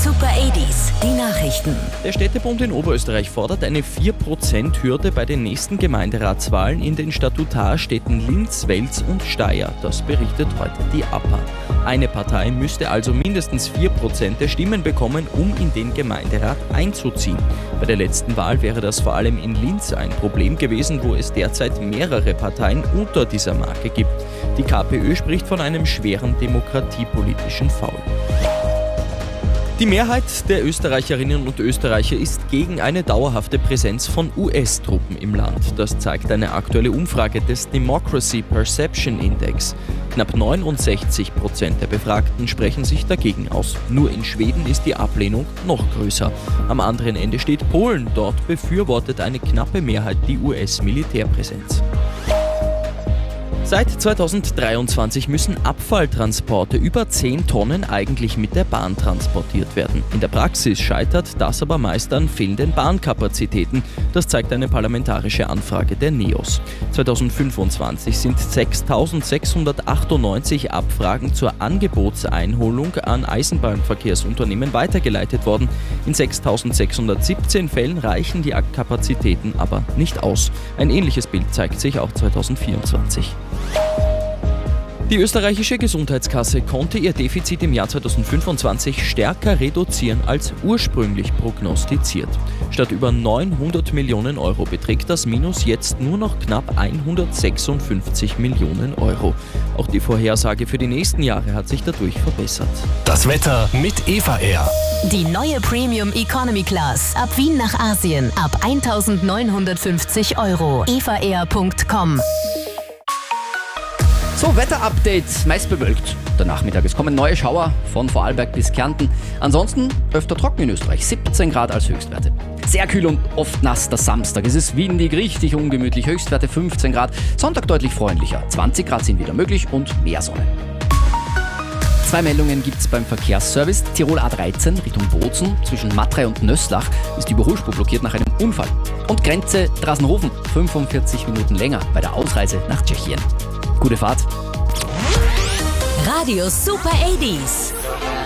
Super 80s, die Nachrichten. Der Städtebund in Oberösterreich fordert eine 4%-Hürde bei den nächsten Gemeinderatswahlen in den Statutarstädten Linz, Wels und Steyr. Das berichtet heute die APA. Eine Partei müsste also mindestens 4% der Stimmen bekommen, um in den Gemeinderat einzuziehen. Bei der letzten Wahl wäre das vor allem in Linz ein Problem gewesen, wo es derzeit mehrere Parteien unter dieser Marke gibt. Die KPÖ spricht von einem schweren demokratiepolitischen Foul. Die Mehrheit der Österreicherinnen und Österreicher ist gegen eine dauerhafte Präsenz von US-Truppen im Land. Das zeigt eine aktuelle Umfrage des Democracy Perception Index. Knapp 69% der Befragten sprechen sich dagegen aus. Nur in Schweden ist die Ablehnung noch größer. Am anderen Ende steht Polen. Dort befürwortet eine knappe Mehrheit die US-Militärpräsenz. Seit 2023 müssen Abfalltransporte über 10 Tonnen eigentlich mit der Bahn transportiert werden. In der Praxis scheitert das aber meist an fehlenden Bahnkapazitäten. Das zeigt eine parlamentarische Anfrage der NEOS. 2025 sind 6.698 Abfragen zur Angebotseinholung an Eisenbahnverkehrsunternehmen weitergeleitet worden. In 6.617 Fällen reichen die Kapazitäten aber nicht aus. Ein ähnliches Bild zeigt sich auch 2024. Die österreichische Gesundheitskasse konnte ihr Defizit im Jahr 2025 stärker reduzieren als ursprünglich prognostiziert. Statt über 900 Millionen Euro beträgt das Minus jetzt nur noch knapp 156 Millionen Euro. Auch die Vorhersage für die nächsten Jahre hat sich dadurch verbessert. Das Wetter mit Eva Air. Die neue Premium Economy Class. Ab Wien nach Asien. Ab 1.950 Euro. evaair.com. So, Wetterupdate, meist bewölkt. Der Nachmittag, es kommen neue Schauer von Vorarlberg bis Kärnten. Ansonsten öfter trocken in Österreich, 17 Grad als Höchstwerte. Sehr kühl und oft nass der Samstag. Es ist windig, richtig ungemütlich, Höchstwerte 15 Grad. Sonntag deutlich freundlicher, 20 Grad sind wieder möglich und mehr Sonne. 2 Meldungen gibt es beim Verkehrsservice. Tirol A13 Richtung Bozen zwischen Matrei und Nösslach ist die Überholspur blockiert nach einem Unfall. Und Grenze Drassenhofen 45 Minuten länger bei der Ausreise nach Tschechien. Gute Fahrt. Radio Super 80s.